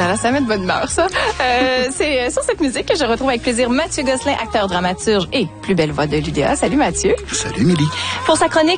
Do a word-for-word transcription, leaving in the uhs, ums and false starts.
là là, ça met de bonne humeur, ça. Euh, c'est sur cette musique que je retrouve avec plaisir Mathieu Gosselin, acteur dramaturge et plus belle voix de l'U D A. Salut Mathieu. Salut Émilie. Pour sa chronique